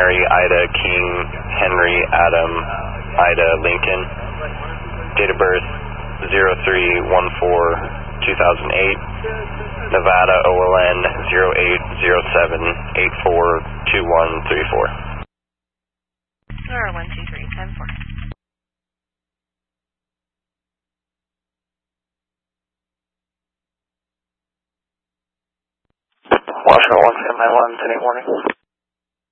Mary, Ida, King, Henry, Adam, Ida, Lincoln. Date of birth 03/14/2008. Nevada OLN 0807842134. Star 12310-4. Washington 179 10 morning.